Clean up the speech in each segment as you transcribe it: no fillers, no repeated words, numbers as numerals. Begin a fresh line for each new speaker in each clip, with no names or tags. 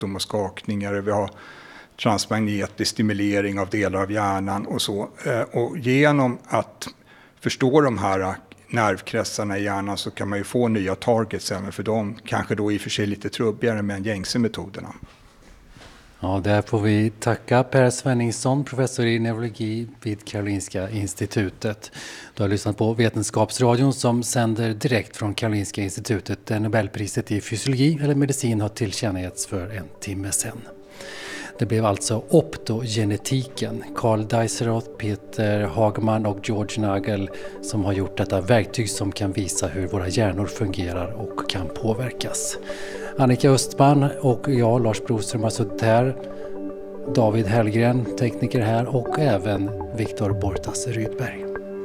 och skakningar, vi har transmagnetisk stimulering av delar av hjärnan och så. Och genom att förstå de här nervkretsarna i hjärnan så kan man ju få nya targets även för dem, kanske då i och för sig lite trubbigare med gängse metoderna.
Ja, där får vi tacka Per Svenningsson, professor i neurologi vid Karolinska institutet. Du har lyssnat på Vetenskapsradion som sänder direkt från Karolinska institutet där Nobelpriset i fysiologi eller medicin har tillkännagetts för en timme sedan. Det blev alltså optogenetiken, Carl Dijsselroth, Peter Hagman och George Nagel som har gjort detta verktyg som kan visa hur våra hjärnor fungerar och kan påverkas. Annika Östman och jag, Lars Broström, har suttit här. David Hellgren, tekniker här, och även Viktor Bortas Rydberg.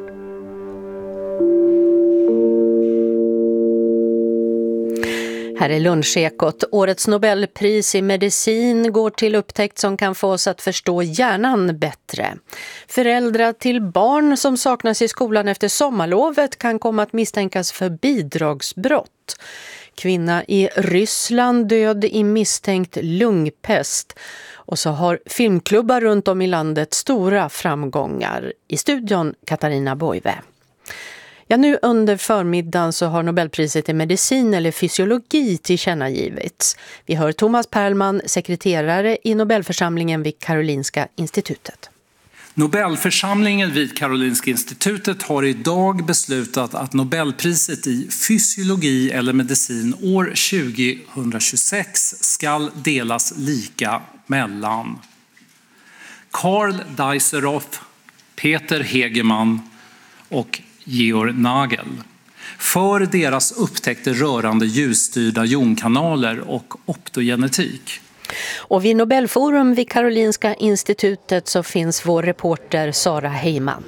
Här är Lunchekot. Årets Nobelpris i medicin går till upptäckt som kan få oss att förstå hjärnan bättre. Föräldrar till barn som saknas i skolan efter sommarlovet kan komma att misstänkas för bidragsbrott. Kvinna i Ryssland död i misstänkt lungpest. Och så har filmklubbar runt om i landet stora framgångar. I studion Katarina Boive. Ja, nu under förmiddagen så har Nobelpriset i medicin eller fysiologi tillkännagivits. Vi hör Thomas Perlman, sekreterare i Nobelförsamlingen vid Karolinska institutet.
Nobelförsamlingen vid Karolinska institutet har idag beslutat att Nobelpriset i fysiologi eller medicin år 2026 ska delas lika mellan Carl Dijsselroth, Peter Hegemann och Georg Nagel för deras upptäckter rörande ljusstyrda jonkanaler och optogenetik.
Och vid Nobelforum vid Karolinska institutet så finns vår reporter Sara Heyman.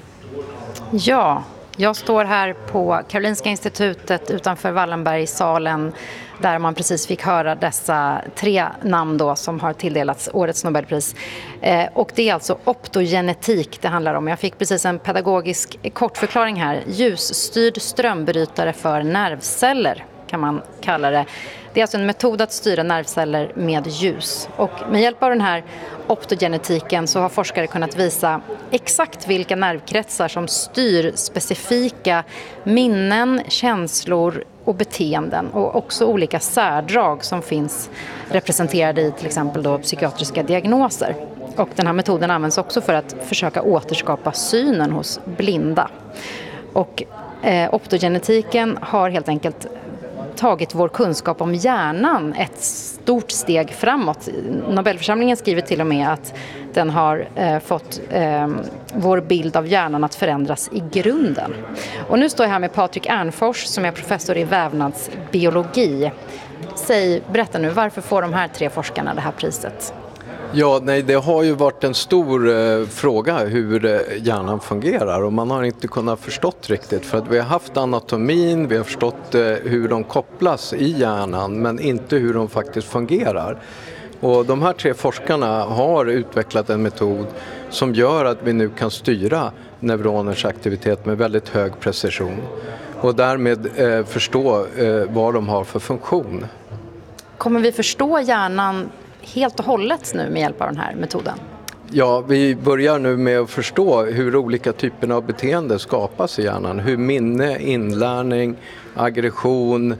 Ja, jag står här på Karolinska institutet utanför Wallenbergsalen där man precis fick höra dessa 3 namn då som har tilldelats årets Nobelpris. Och det är alltså optogenetik det handlar om. Jag fick precis en pedagogisk kortförklaring här. Ljusstyrd strömbrytare för nervceller kan man kalla det. Det är alltså en metod att styra nervceller med ljus. Och med hjälp av den här optogenetiken så har forskare kunnat visa exakt vilka nervkretsar som styr specifika minnen, känslor och beteenden. Och också olika särdrag som finns representerade i till exempel då psykiatriska diagnoser. Och den här metoden används också för att försöka återskapa synen hos blinda. Och optogenetiken har helt enkelt tagit vår kunskap om hjärnan ett stort steg framåt. Nobelförsamlingen skriver till och med att den har fått vår bild av hjärnan att förändras i grunden. Och nu står jag här med Patrik Ernfors som är professor i vävnadsbiologi. Berätta nu, varför får de här 3 forskarna det här priset?
Ja, det har ju varit en stor fråga hur hjärnan fungerar och man har inte kunnat förstått riktigt för att vi har haft anatomin, vi har förstått hur de kopplas i hjärnan men inte hur de faktiskt fungerar. Och de här 3 forskarna har utvecklat en metod som gör att vi nu kan styra neuroners aktivitet med väldigt hög precision och därmed förstå vad de har för funktion.
Kommer vi förstå hjärnan helt och hållet nu med hjälp av den här metoden?
Ja, vi börjar nu med att förstå hur olika typer av beteende skapas i hjärnan. Hur minne, inlärning, aggression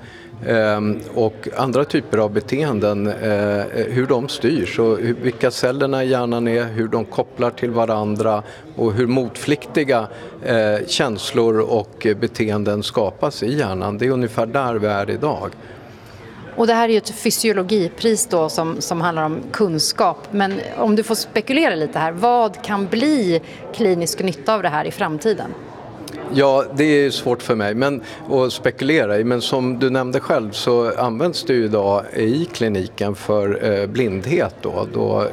och andra typer av beteenden, hur de styrs och vilka cellerna i hjärnan är, hur de kopplar till varandra och hur motfliktiga känslor och beteenden skapas i hjärnan. Det är ungefär där vi är idag.
Och det här är ju ett fysiologipris då som handlar om kunskap. Men om du får spekulera lite här, vad kan bli klinisk nytta av det här i framtiden?
Ja, det är svårt för mig att spekulera i, men som du nämnde själv så används det ju idag i kliniken för blindhet då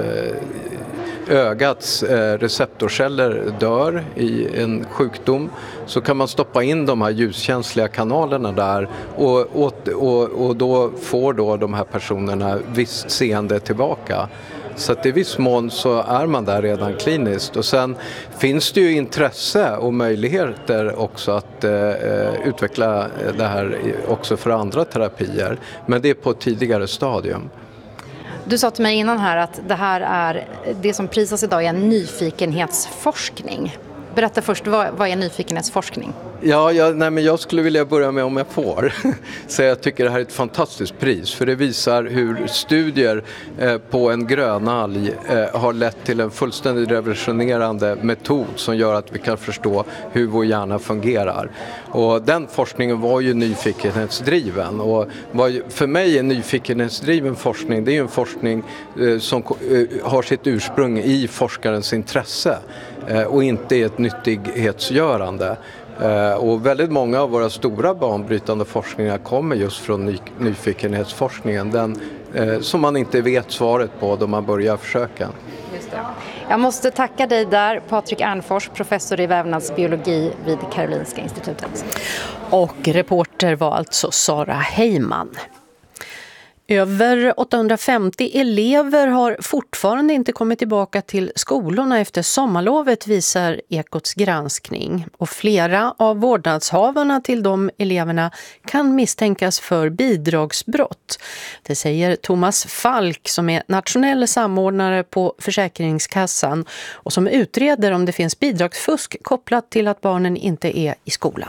ögats receptorceller dör i en sjukdom så kan man stoppa in de här ljuskänsliga kanalerna där och då får då de här personerna visst seende tillbaka. Så att i viss mån så är man där redan kliniskt och sen finns det ju intresse och möjligheter också att utveckla det här också för andra terapier, men det är på ett tidigare stadium.
Du sa till mig innan här att det som prisas idag är en nyfikenhetsforskning. Berätta först, vad är nyfikenhetsforskning?
Men jag skulle vilja börja med, om jag får, så jag tycker det här är ett fantastiskt pris. För det visar hur studier på en grönalg har lett till en fullständigt revolutionerande metod som gör att vi kan förstå hur vår hjärna fungerar. Och den forskningen var ju nyfikenhetsdriven. Och för mig är nyfikenhetsdriven forskning, det är ju en forskning som har sitt ursprung i forskarens intresse och inte ett nyttighetsgörande. Och väldigt många av våra stora banbrytande forskningar kommer just från nyfikenhetsforskningen, den som man inte vet svaret på då man börjar försöka.
Just det. Jag måste tacka dig där, Patrik Ernfors, professor i vävnadsbiologi vid Karolinska institutet.
Och reporter var alltså Sara Heyman. Över 850 elever har fortfarande inte kommit tillbaka till skolorna efter sommarlovet, visar Ekots granskning. Och flera av vårdnadshavarna till de eleverna kan misstänkas för bidragsbrott. Det säger Thomas Falk som är nationell samordnare på Försäkringskassan och som utreder om det finns bidragsfusk kopplat till att barnen inte är i skolan.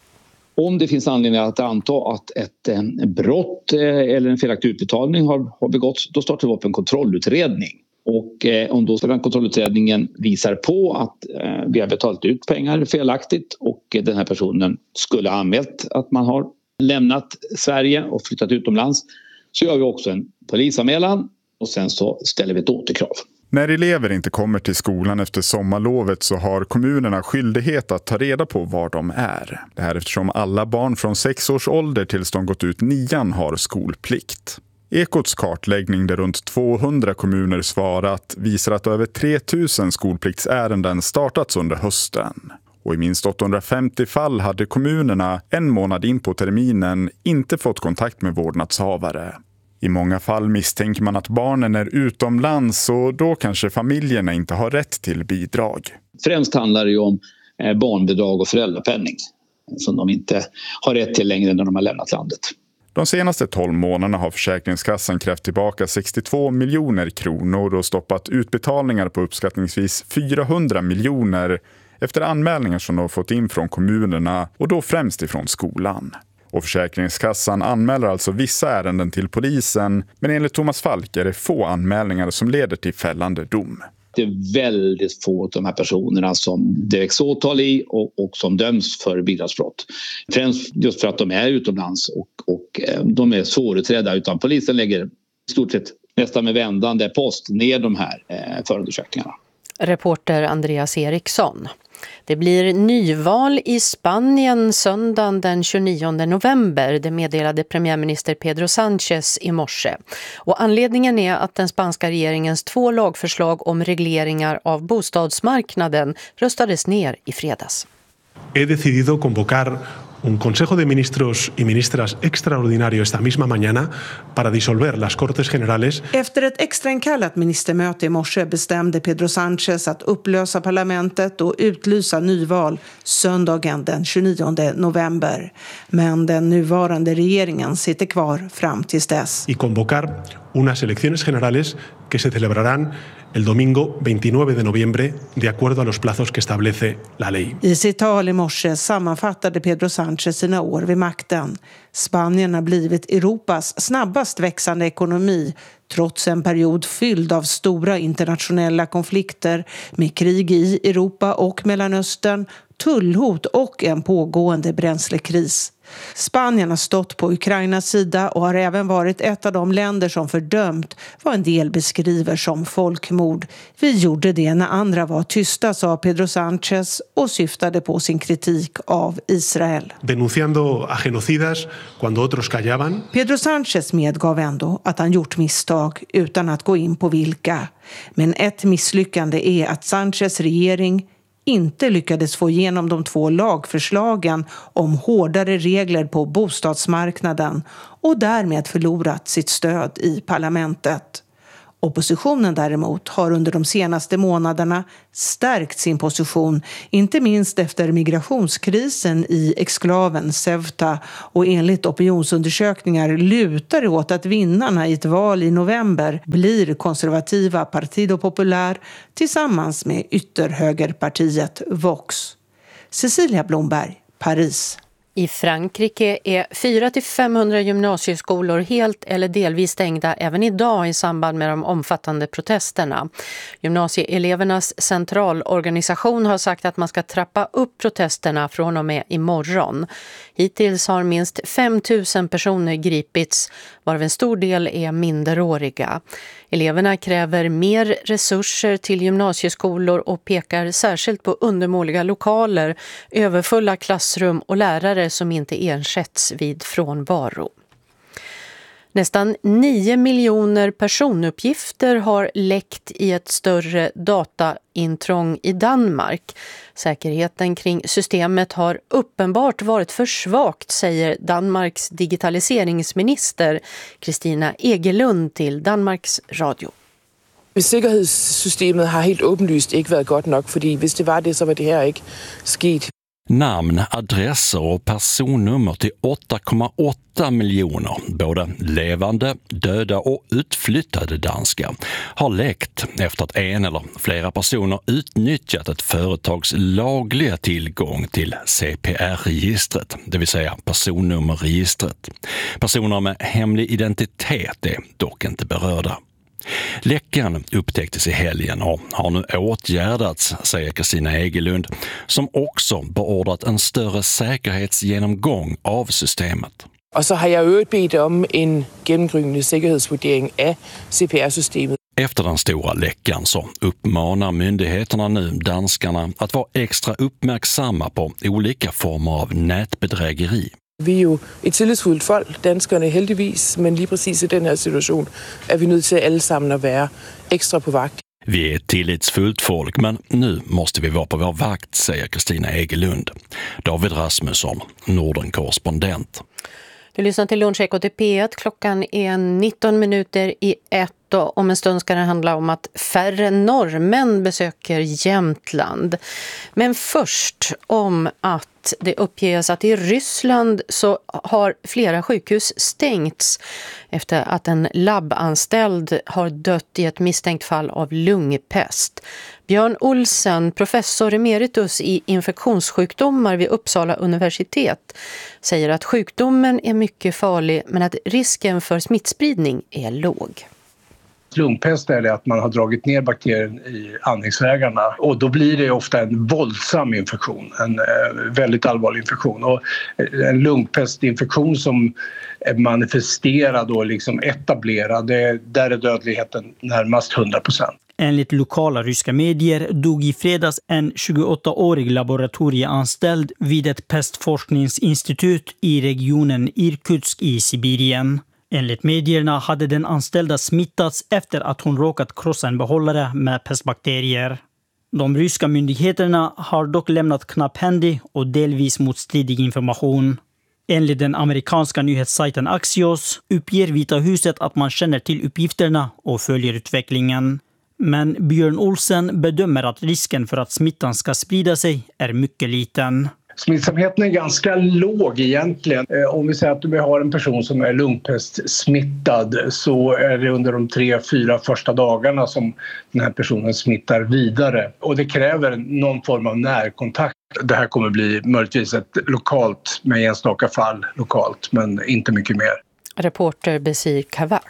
Om det finns anledning att anta att ett brott eller en felaktig utbetalning har begåtts, då startar vi upp en kontrollutredning. Och om då den kontrollutredningen visar på att vi har betalat ut pengar felaktigt och den här personen skulle ha anmält att man har lämnat Sverige och flyttat utomlands, så gör vi också en polisanmälan och sen så ställer vi ett återkrav.
När elever inte kommer till skolan efter sommarlovet så har kommunerna skyldighet att ta reda på var de är. Det här eftersom alla barn från 6 års ålder tills de gått ut 9 har skolplikt. Ekots kartläggning där runt 200 kommuner svarat visar att över 3000 skolpliktsärenden startats under hösten. Och i minst 850 fall hade kommunerna en månad in på terminen inte fått kontakt med vårdnadshavare. I många fall misstänker man att barnen är utomlands och då kanske familjerna inte har rätt till bidrag.
Främst handlar det ju om barnbidrag och föräldrapenning som de inte har rätt till längre när de har lämnat landet.
De senaste 12 månaderna har Försäkringskassan krävt tillbaka 62 miljoner kronor och stoppat utbetalningar på uppskattningsvis 400 miljoner efter anmälningar som de har fått in från kommunerna och då främst ifrån skolan. Och Försäkringskassan anmäler alltså vissa ärenden till polisen, men enligt Thomas Falk är det få anmälningar som leder till fällande dom.
Det är väldigt få av de här personerna som det väcks åtal i och som döms för bidragsbrott. Främst just för att de är utomlands och de är svårutredda, utan polisen lägger i stort sett nästan med vändande post ner de här förundersökningarna.
Reporter Andreas Eriksson. Det blir nyval i Spanien söndagen den 29 november, det meddelade premiärminister Pedro Sánchez i morse. Och anledningen är att den spanska regeringens 2 lagförslag om regleringar av bostadsmarknaden röstades ner i fredags.
He decidido convocar un Consejo de Ministros y Ministras extraordinario esta misma mañana para disolver las Cortes Generales.
Efter ett extrainkallat ministermöte i morse bestämde Pedro Sánchez att upplösa parlamentet och utlysa nyval söndagen den 29 november. Men den nuvarande regeringen sitter kvar fram tills dess.
Y convocar unas elecciones generales que se celebrarán el domingo 29 de noviembre de acuerdo a los plazos que establece la ley.
I sitt tal i morse sammanfattade Pedro Sánchez sina år vid makten. Spanien har blivit Europas snabbast växande ekonomi trots en period fylld av stora internationella konflikter med krig i Europa och Mellanöstern, tullhot och en pågående bränslekris. Spanien har stått på Ukrainas sida och har även varit ett av de länder som fördömt vad en del beskriver som folkmord. Vi gjorde det när andra var tysta, sa Pedro Sánchez och syftade på sin kritik av Israel.
Denunciando a genocidas cuando otros callaban.
Pedro Sánchez medgav ändå att han gjort misstag utan att gå in på vilka. Men ett misslyckande är att Sánchez regering inte lyckades få igenom de 2 lagförslagen om hårdare regler på bostadsmarknaden och därmed förlorat sitt stöd i parlamentet. Oppositionen däremot har under de senaste månaderna stärkt sin position, inte minst efter migrationskrisen i exklaven Ceuta, och enligt opinionsundersökningar lutar det åt att vinnarna i ett val i november blir konservativa Partido Popular tillsammans med ytterhögerpartiet Vox. Cecilia Blomberg, Paris.
I Frankrike är 400-500 gymnasieskolor helt eller delvis stängda även idag i samband med de omfattande protesterna. Gymnasieelevernas centralorganisation har sagt att man ska trappa upp protesterna från och med imorgon. Hittills har minst 5 000 personer gripits, varav en stor del är minderåriga. Eleverna kräver mer resurser till gymnasieskolor och pekar särskilt på undermåliga lokaler, överfulla klassrum och lärare som inte ersätts vid frånvaro. Nästan 9 miljoner personuppgifter har läckt i ett större dataintrång i Danmark. Säkerheten kring systemet har uppenbart varit för svagt, säger Danmarks digitaliseringsminister Christina Egelund till Danmarks Radio.
Sikkerhedssystemet har helt åbenlyst ikke været godt nok, fordi hvis det var det, så var det her ikke sket.
Namn, adresser och personnummer till 8,8 miljoner, både levande, döda och utflyttade danskar, har läckt efter att en eller flera personer utnyttjat ett företags lagliga tillgång till CPR-registret, det vill säga personnummerregistret. Personer med hemlig identitet är dock inte berörda. Läckan upptäcktes i helgen och har nu åtgärdats, säger Christina Egelund, som också beordrat en större säkerhetsgenomgång av systemet.
Och så har jag övrigt bedt om en genomgripande säkerhetsvurdering av CPR-systemet.
Efter den stora läckan så uppmanar myndigheterna nu danskarna att vara extra uppmärksamma på olika former av nätbedrägeri.
Vi är ju ett tillidsfuldt folk, danskerne heldigvis, men lige præcis i den här situation är vi nødt til allesammen att vara extra på vakt.
Vi är ett tillitsfullt folk, men nu måste vi vara på vår vakt, säger Christina Egelund. David Rasmusson, Norden-korrespondent.
Du lyssnar till Lunchekot i P1. Klockan är 19 minuter i 1 och om en stund ska det handla om att färre norrmän besöker Jämtland. Men först om att det uppges att i Ryssland så har flera sjukhus stängts efter att en labbanställd har dött i ett misstänkt fall av lungpest. Björn Olsen, professor emeritus i infektionssjukdomar vid Uppsala universitet, säger att sjukdomen är mycket farlig men att risken för smittspridning är låg.
Lungpest är det att man har dragit ner bakterien i andningsvägarna och då blir det ofta en våldsam infektion, en väldigt allvarlig infektion. Och en lungpestinfektion som är manifesterad och liksom etablerad, där är dödligheten närmast 100%.
Enligt lokala ryska medier dog i fredags en 28-årig laboratorieanställd vid ett pestforskningsinstitut i regionen Irkutsk i Sibirien. Enligt medierna hade den anställda smittats efter att hon råkat krossa en behållare med pestbakterier. De ryska myndigheterna har dock lämnat knapphändig och delvis motstridig information. Enligt den amerikanska nyhetssajten Axios uppger Vita huset att man känner till uppgifterna och följer utvecklingen. Men Björn Olsen bedömer att risken för att smittan ska sprida sig är mycket liten.
Smittsamheten är ganska låg egentligen. Om vi säger att vi har en person som är lungpestsmittad så är det under de 3-4 första dagarna som den här personen smittar vidare. Och det kräver någon form av närkontakt. Det här kommer bli möjligtvis ett lokalt, med enstaka fall lokalt, men inte mycket mer.
Reporter Besir Kavak.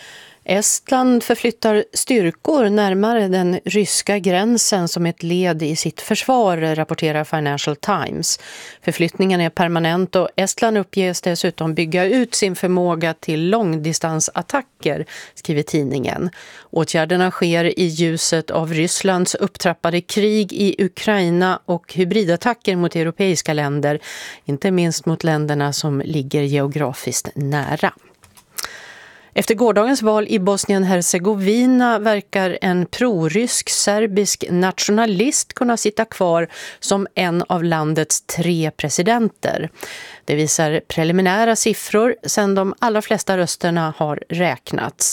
Estland förflyttar styrkor närmare den ryska gränsen som ett led i sitt försvar, rapporterar Financial Times. Förflyttningen är permanent och Estland uppges dessutom bygga ut sin förmåga till långdistansattacker, skriver tidningen. Åtgärderna sker i ljuset av Rysslands upptrappade krig i Ukraina och hybridattacker mot europeiska länder, inte minst mot länderna som ligger geografiskt nära. Efter gårdagens val i Bosnien-Hercegovina verkar en prorysk serbisk nationalist kunna sitta kvar som en av landets 3 presidenter. Det visar preliminära siffror sedan de allra flesta rösterna har räknats.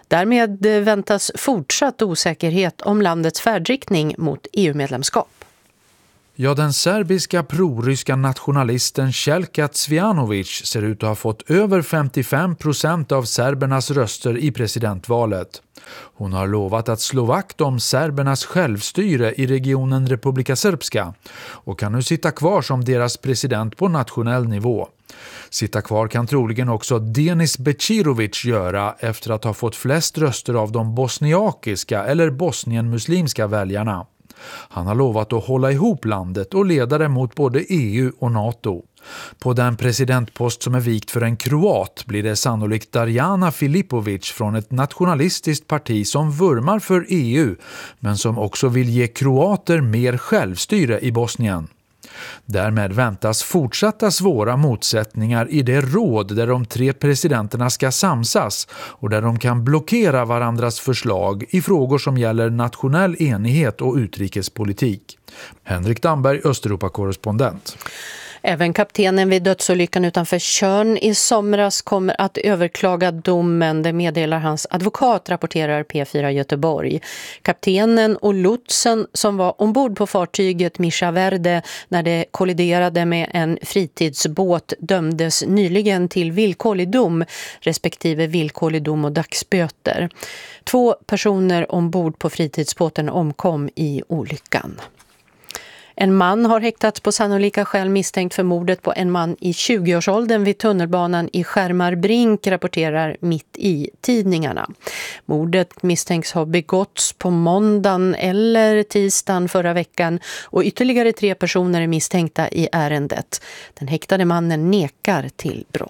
Därmed väntas fortsatt osäkerhet om landets färdriktning mot EU-medlemskap.
Ja, den serbiska proryska nationalisten Jelka Cvijanović ser ut att ha fått över 55% av serbernas röster i presidentvalet. Hon har lovat att slå vakt om serbernas självstyre i regionen Republika Srpska och kan nu sitta kvar som deras president på nationell nivå. Sitta kvar kan troligen också Denis Bećirović göra efter att ha fått flest röster av de bosniakiska eller bosnienmuslimska väljarna. Han har lovat att hålla ihop landet och leda det mot både EU och NATO. På den presidentpost som är vikt för en kroat blir det sannolikt Darjana Filipović från ett nationalistiskt parti som vurmar för EU men som också vill ge kroater mer självstyre i Bosnien. Därmed väntas fortsatta svåra motsättningar i det råd där de 3 presidenterna ska samsas och där de kan blockera varandras förslag i frågor som gäller nationell enighet och utrikespolitik. Henrik Damberg, Östeuropa-korrespondent.
Även kaptenen vid dödsolyckan utanför Tjörn i somras kommer att överklaga domen. Det meddelar hans advokat, rapporterar P4 Göteborg. Kaptenen och lotsen som var ombord på fartyget Mischa Verde när det kolliderade med en fritidsbåt dömdes nyligen till villkorlig dom, respektive villkorlig dom och dagsböter. 2 personer ombord på fritidsbåten omkom i olyckan. En man har häktats på sannolika skäl misstänkt för mordet på en man i 20-årsåldern vid tunnelbanan i Skärmarbrink, rapporterar Mitt i tidningarna. Mordet misstänks ha begåtts på måndagen eller tisdagen förra veckan och ytterligare 3 personer är misstänkta i ärendet. Den häktade mannen nekar till brott.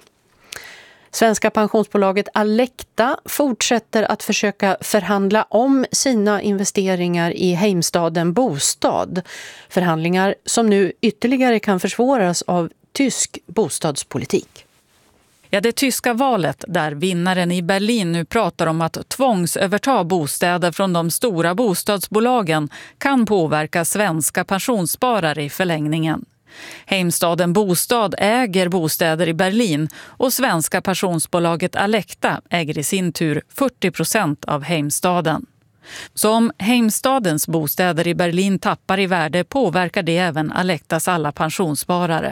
Svenska pensionsbolaget Alecta fortsätter att försöka förhandla om sina investeringar i Heimstaden Bostad. Förhandlingar som nu ytterligare kan försvåras av tysk bostadspolitik.
Ja, det tyska valet där vinnaren i Berlin nu pratar om att tvångsöverta bostäder från de stora bostadsbolagen kan påverka svenska pensionssparare i förlängningen. Heimstaden Bostad äger bostäder i Berlin och svenska pensionsbolaget Alecta äger i sin tur 40% av Heimstaden. Så om Heimstadens bostäder i Berlin tappar i värde påverkar det även Alectas alla pensionssparare.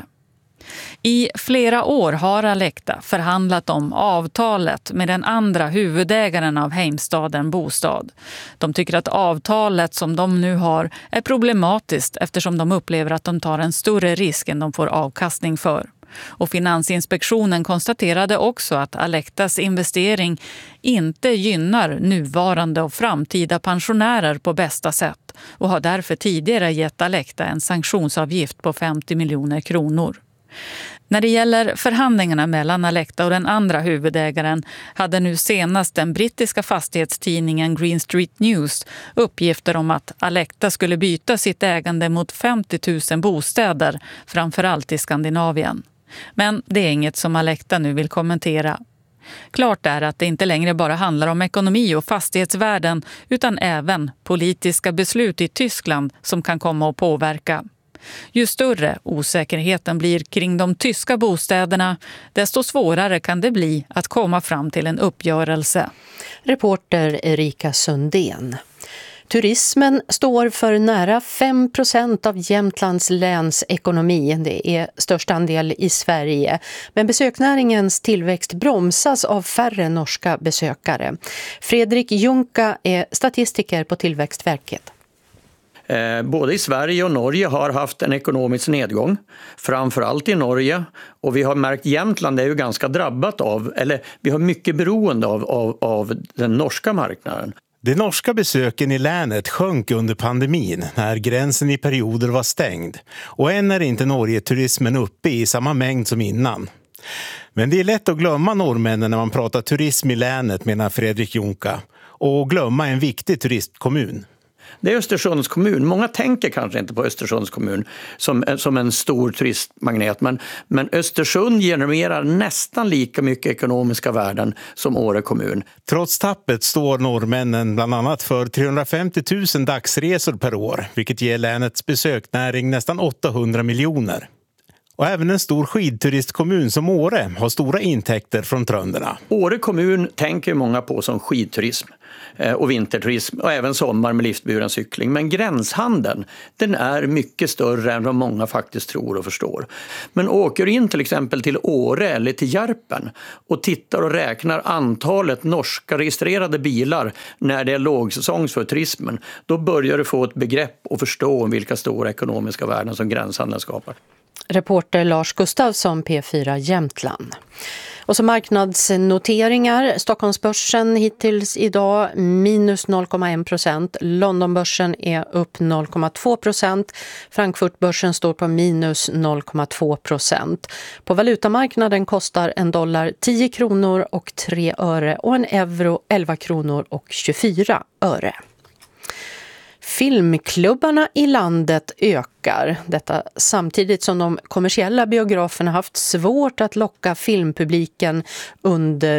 I flera år har Alecta förhandlat om avtalet med den andra huvudägaren av Heimstaden Bostad. De tycker att avtalet som de nu har är problematiskt eftersom de upplever att de tar en större risk än de får avkastning för. Och Finansinspektionen konstaterade också att Alectas investering inte gynnar nuvarande och framtida pensionärer på bästa sätt och har därför tidigare gett Alecta en sanktionsavgift på 50 miljoner kronor. När det gäller förhandlingarna mellan Alecta och den andra huvudägaren hade nu senast den brittiska fastighetstidningen Green Street News uppgifter om att Alecta skulle byta sitt ägande mot 50 000 bostäder, framförallt i Skandinavien. Men det är inget som Alecta nu vill kommentera. Klart är att det inte längre bara handlar om ekonomi och fastighetsvärden utan även politiska beslut i Tyskland som kan komma att påverka. Ju större osäkerheten blir kring de tyska bostäderna, desto svårare kan det bli att komma fram till en uppgörelse.
Reporter Erika Sundén. Turismen står för nära 5% av Jämtlands läns ekonomi. Det är störst andel i Sverige. Men besöksnäringens tillväxt bromsas av färre norska besökare. Fredrik Junka är statistiker på Tillväxtverket.
Både i Sverige och Norge har haft en ekonomisk nedgång, framförallt i Norge, och vi har märkt Jämtland är ju ganska drabbat av, eller vi har mycket beroende av den norska marknaden.
De norska besöken i länet sjönk under pandemin när gränsen i perioder var stängd och än är inte Norge-turismen uppe i samma mängd som innan. Men det är lätt att glömma norrmännen när man pratar turism i länet, menar Fredrik Junka, och glömma en viktig turistkommun.
Det är Östersunds kommun. Många tänker kanske inte på Östersunds kommun som en stor turistmagnet. Men Östersund genererar nästan lika mycket ekonomiska värden som Åre kommun.
Trots tappet står norrmännen bland annat för 350 000 dagsresor per år. Vilket ger länets besöknäring nästan 800 miljoner. Och även en stor skidturistkommun som Åre har stora intäkter från trönderna.
Åre kommun tänker många på som skidturism och vinterturism och även sommar med liftburen cykling. Men gränshandeln, den är mycket större än vad många faktiskt tror och förstår. Men åker in till exempel till Åre eller till Järpen och tittar och räknar antalet norska registrerade bilar när det är lågsäsong för turismen, då börjar du få ett begrepp och förstå vilka stora ekonomiska värden som gränshandeln skapar.
Reporter Lars Gustafsson, P4 Jämtland. Och så marknadsnoteringar. Stockholmsbörsen hittills idag minus 0,1%. Londonbörsen är upp 0,2%. Frankfurtbörsen står på minus 0,2%. På valutamarknaden kostar en dollar 10 kronor och 3 öre och en euro 11 kronor och 24 öre. Filmklubbarna i landet ökar. Detta samtidigt som de kommersiella biograferna haft svårt att locka filmpubliken under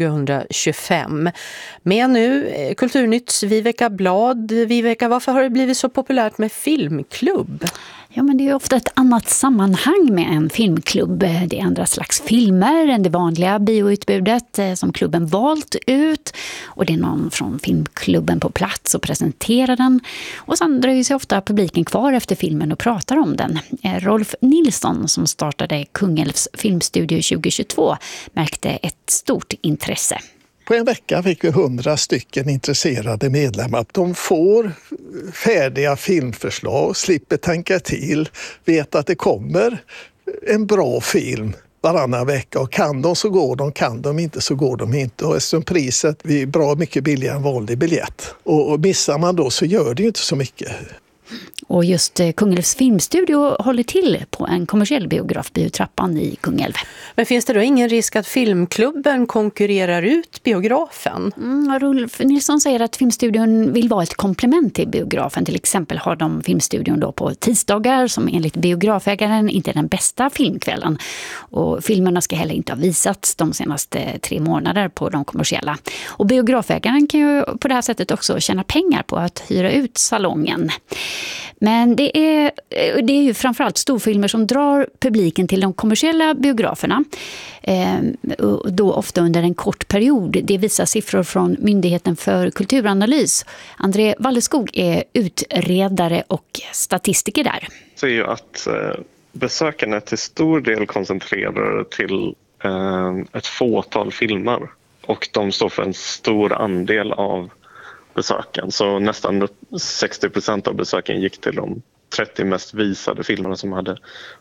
2025. Men nu Kulturnytts Viveka Blad. Viveka, varför har det blivit så populärt med filmklubb?
Ja, men det är ofta ett annat sammanhang med en filmklubb. Det är andra slags filmer än det vanliga bioutbudet som klubben valt ut. Och det är någon från filmklubben på plats och presenterar den. Och sen dröjer sig ofta publiken kvar efter filmen och pratar om den. Rolf Nilsson, som startade Kungälvs filmstudio 2022, märkte ett stort intresse.
På en vecka fick vi 100 stycken intresserade medlemmar. De får färdiga filmförslag, slipper tänka till, vet att det kommer en bra film varannan vecka. Och kan de så går de, kan de inte så går de inte. Och eftersom priset är bra mycket billigare än vanlig biljett. Och missar man då så gör det ju inte så mycket.
Och just Kungälvs filmstudio håller till på en kommersiell biograf, Biotrappan i Kungälv.
Men finns det då ingen risk att filmklubben konkurrerar ut biografen?
Rolf Nilsson säger att filmstudion vill vara ett komplement till biografen. Till exempel har de filmstudion då på tisdagar som enligt biografägaren inte är den bästa filmkvällen. Och filmerna ska heller inte ha visats de senaste 3 månader på de kommersiella. Och biografägaren kan ju på det här sättet också tjäna pengar på att hyra ut salongen. Men det är ju framförallt storfilmer som drar publiken till de kommersiella biograferna. Då ofta under en kort period. Det visar siffror från Myndigheten för kulturanalys. André Walleskog är utredare och statistiker där.
Så är ju att besökarna till stor del koncentrerade till ett fåtal filmer. Och de står för en stor andel av besöken. Så nästan 60% av besöken gick till de 30 mest visade filmerna som hade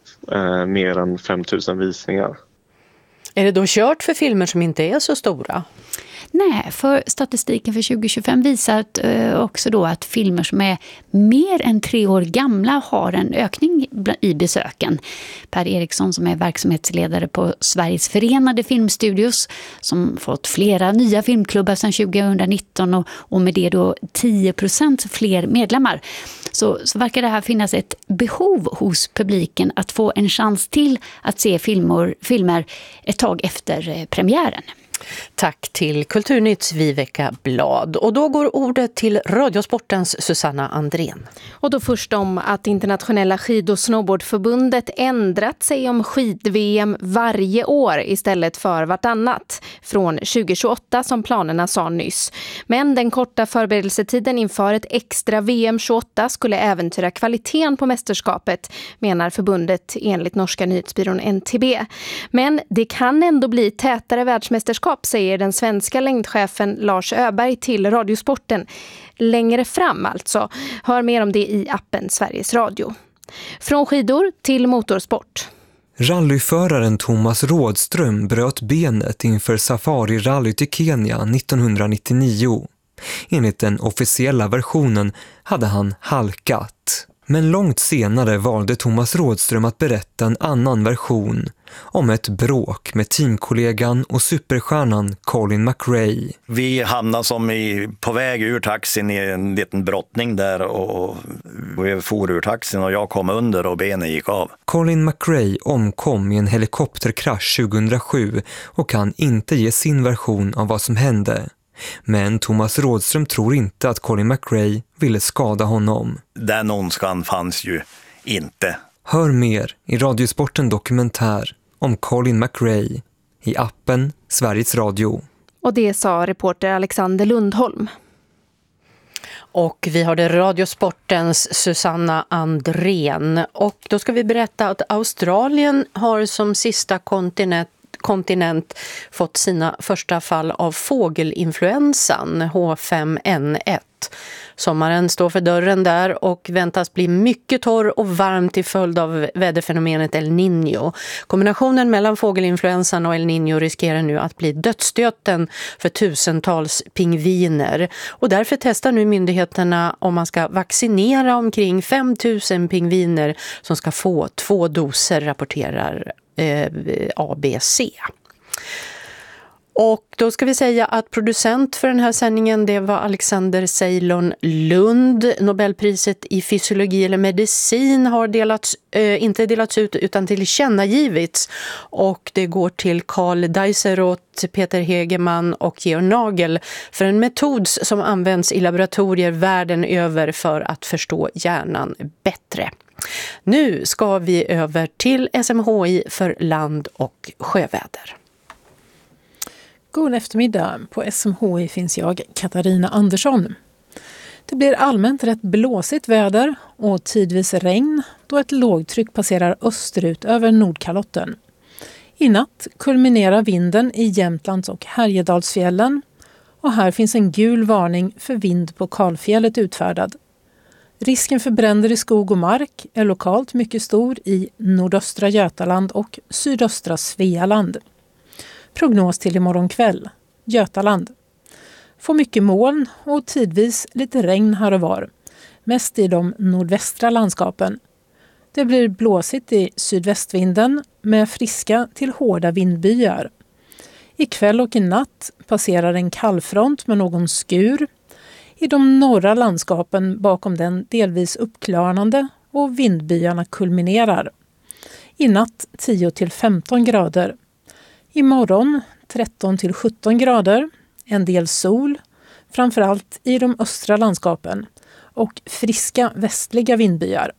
mer än 5000 visningar.
Är det då kört för filmer som inte är så stora?
Nej, för statistiken för 2025 visar också då att filmer som är mer än 3 år gamla har en ökning i besöken. Per Eriksson, som är verksamhetsledare på Sveriges förenade filmstudios, som fått flera nya filmklubbar sedan 2019 och med det då 10% fler medlemmar. Så verkar det här finnas ett behov hos publiken att få en chans till att se filmer ett tag efter premiären.
Tack till Kulturnytts Viveka Blad. Och då går ordet till Radiosportens Susanna Andrén.
Och då först om att Internationella skid- och snowboardförbundet ändrat sig om skid-VM varje år istället för vartannat. Från 2028 som planerna sa nyss. Men den korta förberedelsetiden inför ett extra VM 28 skulle äventyra kvaliteten på mästerskapet, menar förbundet enligt norska nyhetsbyrån NTB. Men det kan ändå bli tätare världsmästerskap, säger den svenska längdchefen Lars Öberg till Radiosporten. Längre fram alltså. Hör mer om det i appen Sveriges Radio. Från skidor till motorsport.
Rallyföraren Thomas Rådström bröt benet inför Safari-rallyt i Kenya 1999. Enligt den officiella versionen hade han halkat. Men långt senare valde Thomas Rådström att berätta en annan version om ett bråk med teamkollegan och superstjärnan Colin McRae.
Vi hamnade på väg ur taxin i en liten brottning där och vi for ur taxin och jag kom under och benen gick av.
Colin McRae omkom i en helikopterkrasch 2007 och kan inte ge sin version av vad som hände. Men Thomas Rådström tror inte att Colin McRae ville skada honom.
Den ondskan fanns ju inte
Hör mer i Radiosporten dokumentär om Colin McRae i appen Sveriges Radio.
Och det sa reporter Alexander Lundholm.
Och vi har det Radiosportens Susanna Andrén. Och då ska vi berätta att Australien har som sista kontinent fått sina första fall av fågelinfluensan H5N1. Sommaren står för dörren där och väntas bli mycket torr och varm till följd av väderfenomenet El Niño. Kombinationen mellan fågelinfluensan och El Niño riskerar nu att bli dödsstöten för tusentals pingviner. Och därför testar nu myndigheterna om man ska vaccinera omkring 5 000 pingviner som ska få 2 doser, rapporterar ABC. Och då ska vi säga att producent för den här sändningen, det var Alexander Ceylon Lund. Nobelpriset i fysiologi eller medicin har inte delats ut utan tillkännagivits. Och det går till Carl Deiseroth, Peter Hegeman och Georg Nagel för en metod som används i laboratorier världen över för att förstå hjärnan bättre. Nu ska vi över till SMHI för land- och sjöväder.
God eftermiddag. På SMHI finns jag, Katarina Andersson. Det blir allmänt rätt blåsigt väder och tidvis regn då ett lågtryck passerar österut över Nordkalotten. I natt kulminerar vinden i Jämtlands och Härjedalsfjällen och här finns en gul varning för vind på Kalfjället utfärdad. Risken för bränder i skog och mark är lokalt mycket stor i nordöstra Götaland och sydöstra Svealand. Prognos till imorgon kväll. Götaland. Får mycket moln och tidvis lite regn här och var. Mest i de nordvästra landskapen. Det blir blåsigt i sydvästvinden med friska till hårda vindbyar. Ikväll och i natt passerar en kallfront med någon skur. I de norra landskapen bakom den delvis uppklarnande och vindbyarna kulminerar. I natt 10-15 grader. Imorgon 13-17 grader, en del sol, framförallt i de östra landskapen och friska västliga vindbyar.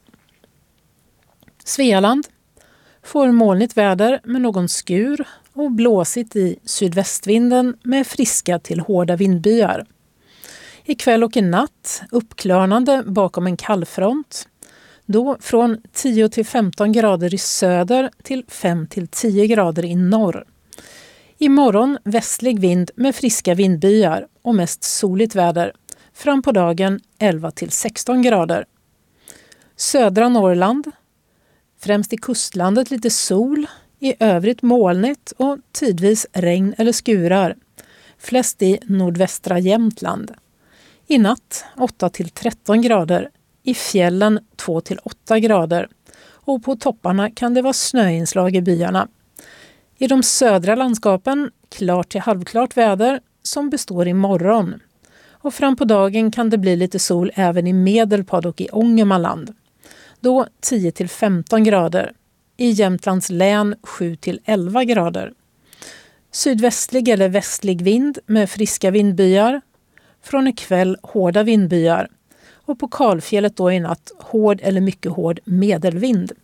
Svealand får molnigt väder med någon skur och blåsigt i sydvästvinden med friska till hårda vindbyar. Ikväll och i natt uppklarnande bakom en kallfront, då från 10-15 grader i söder till 5-10 grader i norr. Imorgon västlig vind med friska vindbyar och mest soligt väder. Fram på dagen 11-16 grader. Södra Norrland. Främst i kustlandet lite sol. I övrigt molnigt och tidvis regn eller skurar. Flest i nordvästra Jämtland. I natt 8-13 grader. I fjällen 2-8 grader. Och på topparna kan det vara snöinslag i byarna. I de södra landskapen klart till halvklart väder som består imorgon. Och fram på dagen kan det bli lite sol även i Medelpad och i Ångermanland. Då 10-15 grader. I Jämtlands län 7-11 grader. Sydvästlig eller västlig vind med friska vindbyar. Från ikväll hårda vindbyar. Och på Kalfjället då i natt hård eller mycket hård medelvind.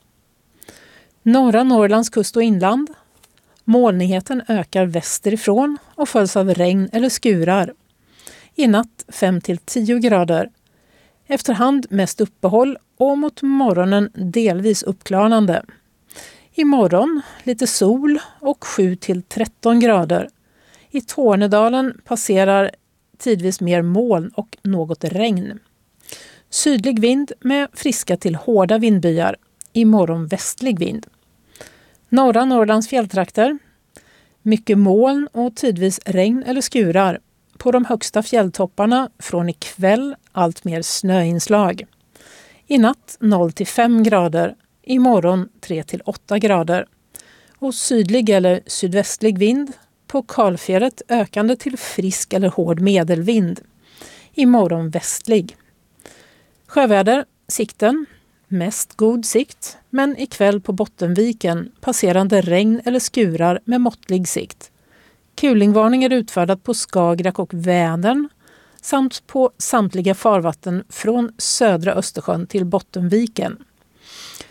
Norra Norrlands kust och inland. Molnigheten ökar västerifrån och följs av regn eller skurar. I natt 5-10 grader. Efterhand mest uppehåll och mot morgonen delvis uppklarnande. Imorgon lite sol och 7-13 grader. I Tornedalen passerar tidvis mer moln och något regn. Sydlig vind med friska till hårda vindbyar. Imorgon västlig vind. Norra Norrlands fjälltrakter. Mycket moln och tidvis regn eller skurar. På de högsta fjälltopparna från ikväll allt mer snöinslag. I natt 0-5 grader. Imorgon 3-8 grader. Och sydlig eller sydvästlig vind. På Kalfjället ökande till frisk eller hård medelvind. Imorgon västlig. Sjöväder, sikten. Mest god sikt, men ikväll på Bottenviken passerande regn eller skurar med måttlig sikt. Kulingvarning är utfärdad på Skagerrak och Vänern samt på samtliga farvatten från södra Östersjön till Bottenviken.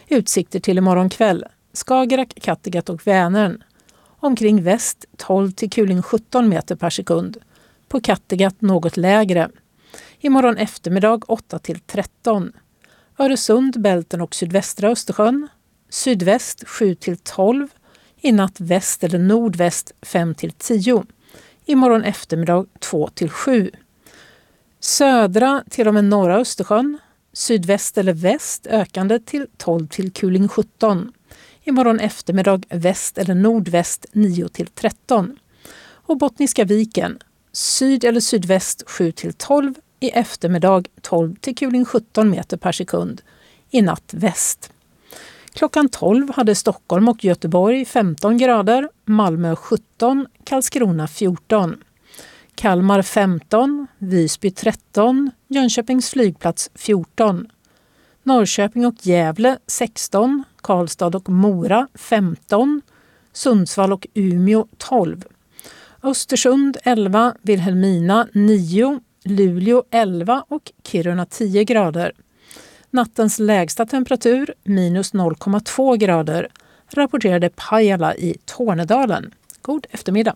Utsikter till imorgon kväll. Skagerrak, Kattegatt och Vänern. Omkring väst 12 till kuling 17 meter per sekund. På Kattegatt något lägre. Imorgon eftermiddag 8 till 13. Öresund, Bälten och sydvästra Östersjön. Sydväst 7 till 12. I natt väst eller nordväst 5 till 10. Imorgon eftermiddag 2 till 7. Södra till och med norra Östersjön. Sydväst eller väst ökande till 12 till kuling 17. Imorgon eftermiddag väst eller nordväst 9 till 13. Och Bottniska viken. Syd eller sydväst 7 till 12. I eftermiddag 12 till kuling 17 meter per sekund. I natt väst. Klockan 12 hade Stockholm och Göteborg 15 grader, Malmö 17, Karlskrona 14. Kalmar 15, Visby 13, Jönköpings flygplats 14. Norrköping och Gävle 16, Karlstad och Mora 15, Sundsvall och Umeå 12. Östersund 11, Vilhelmina 9, Luleå 11 och Kiruna 10 grader. Nattens lägsta temperatur minus 0,2 grader rapporterade Pajala i Tornedalen. God eftermiddag.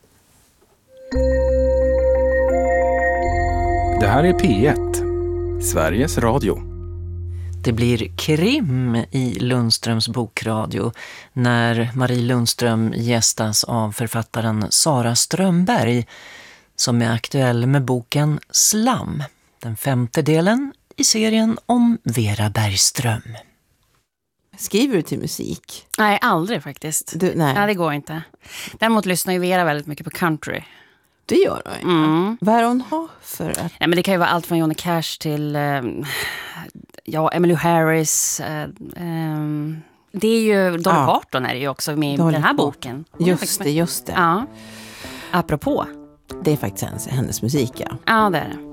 Det här är P1, Sveriges Radio.
Det blir krim i Lundströms bokradio när Marie Lundström gästas av författaren Sara Strömberg som är aktuell med boken Slam, den 5:e delen i serien om Vera Bergström.
Skriver du till musik?
Nej, aldrig faktiskt. Nej, det går inte. Däremot lyssnar ju Vera väldigt mycket på country.
Det gör hon. Vad är hon har för att...
Nej, men det kan ju vara allt från Johnny Cash till Emmylou Harris. Det är ju Dolly Parton är det ju också med i den här boken.
Just det.
Ja. Apropå.
Det är faktiskt hennes musik, ja.
Ja, det är det.